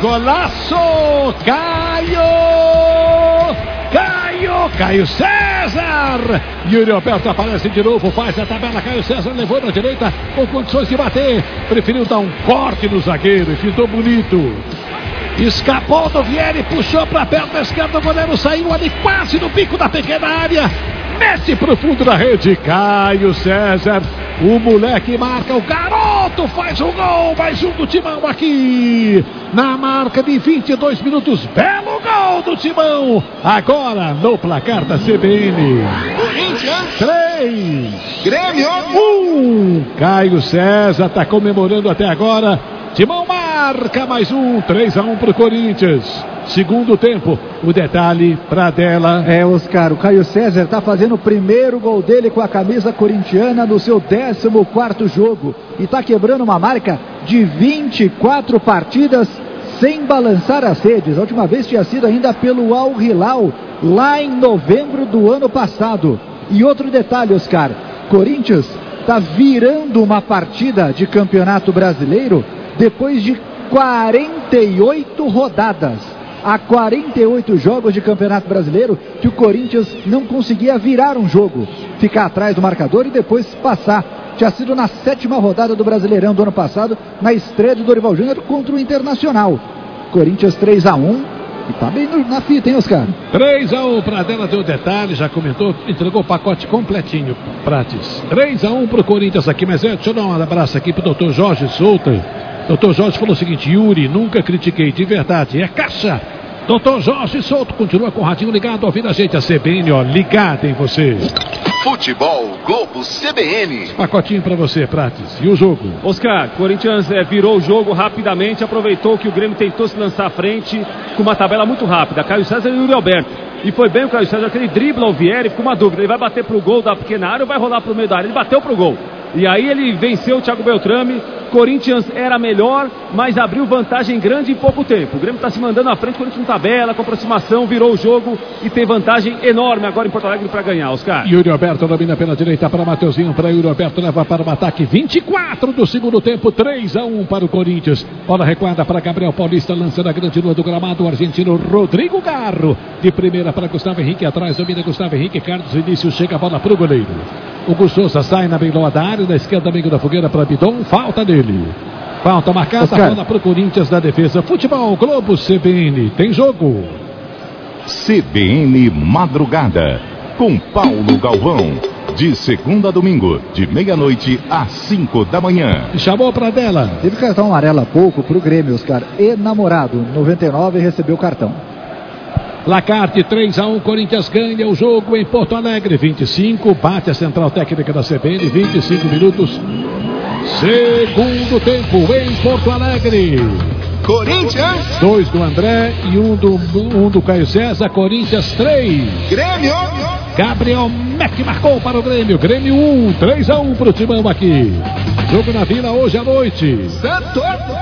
golaço! Caio César! Yuri Alberto aparece de novo, faz a tabela. Caio César levou na direita com condições de bater. Preferiu dar um corte no zagueiro e fintou bonito. Escapou do Vieri, puxou para perto da esquerda. O goleiro saiu ali quase no bico da pequena área. Mete pro fundo da rede. Caio César, o moleque marca, o garoto faz um gol, mais um do Timão aqui, na marca de 22 minutos, belo gol do Timão, agora no placar da CBN. Corinthians 3, Grêmio 1, Caio César está comemorando até agora, Timão marca mais um, 3-1 pro Corinthians. Segundo tempo, o detalhe pra dela. Oscar, o Caio César está fazendo o primeiro gol dele com a camisa corintiana no seu 14º jogo. E está quebrando uma marca de 24 partidas sem balançar as redes. A última vez tinha sido ainda pelo Al Hilal, lá em novembro do ano passado. E outro detalhe, Oscar, Corinthians está virando uma partida de campeonato brasileiro depois de 48 rodadas. Há 48 jogos de campeonato brasileiro que o Corinthians não conseguia virar um jogo, ficar atrás do marcador e depois passar. Tinha sido na 7ª rodada do Brasileirão do ano passado, na estreia de Dorival Júnior contra o Internacional. Corinthians 3-1 e tá bem na fita, hein, Oscar? 3-1 para dela, deu detalhe, já comentou, entregou o pacote completinho, Prates. 3-1 pro Corinthians aqui, mas deixa eu dar um abraço aqui pro Dr. Jorge Souto. Dr. Jorge falou o seguinte: Yuri, nunca critiquei, de verdade, é caixa. Dr. Jorge Souto continua com o radinho ligado, ouvindo a gente, a CBN, ó, ligada em você. Futebol Globo CBN. Pacotinho pra você, Prates. E o jogo? Oscar, Corinthians virou o jogo rapidamente, aproveitou que o Grêmio tentou se lançar à frente com uma tabela muito rápida. Caio César e Yuri Alberto. E foi bem o Caio César, que ele dribla o Vieri, ficou uma dúvida, ele vai bater pro gol da pequena área ou vai rolar pro meio da área? Ele bateu pro gol. E aí ele venceu o Thiago Beltrame. Corinthians era melhor, mas abriu vantagem grande em pouco tempo. O Grêmio está se mandando à frente, o Corinthians na tabela, com aproximação, virou o jogo e tem vantagem enorme agora em Porto Alegre para ganhar, Oscar. Yuri Alberto domina pela direita para Mateuzinho, para Yuri Alberto, leva para o ataque, 24 do segundo tempo, 3-1 para o Corinthians. Bola recuada para Gabriel Paulista, lança na grande lua do gramado, o argentino Rodrigo Garro. De primeira para Gustavo Henrique, atrás domina Gustavo Henrique, Carlos Vinícius chega a bola para o goleiro. O Gustavo sai na beiroa da área, na esquerda, amigo da fogueira para Bidon, falta dele. Falta marcada, bola para o Corinthians da defesa. Futebol Globo CBN, tem jogo. CBN Madrugada, com Paulo Galvão. De segunda a domingo, de meia-noite às 5 da manhã. Chamou pra dela. Teve cartão amarelo há pouco pro Grêmio, Oscar. E-namorado, 99, recebeu cartão. Placar de 3-1, Corinthians ganha o jogo em Porto Alegre. 25, bate a central técnica da CBN, 25 minutos. Segundo tempo em Porto Alegre. Corinthians 2 do André e um do Caio César. Corinthians 3. Grêmio Gabriel Mac marcou para o Grêmio. Grêmio 1, 3-1 para o Timão aqui. Jogo na Vila hoje à noite. Santos